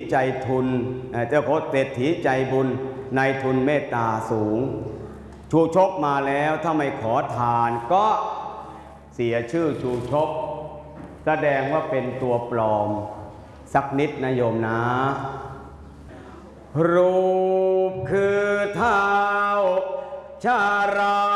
ใจทุนเจ้าโคเศรษฐีใจบุญนายทุนเมตตาสูงชูชกมาแล้วถ้าไม่ขอทานก็เสียชื่อชูชกแสดงว่าเป็นตัวปลอมสักนิดนะโยมนะรูปคือเท้าชารา